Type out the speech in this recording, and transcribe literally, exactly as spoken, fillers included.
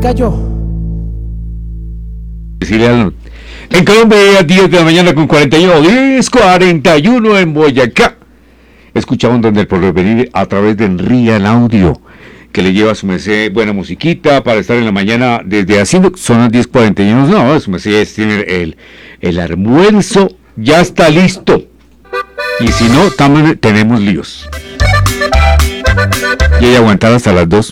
gallo. En Colombia, diez de la mañana con cuarenta y uno, diez cuarenta y uno en Boyacá. Escuchamos Donde el Porvenir a través de Enrian Audio, que le lleva a su merced buena musiquita para estar en la mañana desde haciendo, son las diez cuarenta y uno, no, su merced tiene el, el almuerzo, ya está listo. Y si no, también tenemos líos. Y hay que aguantar hasta las dos.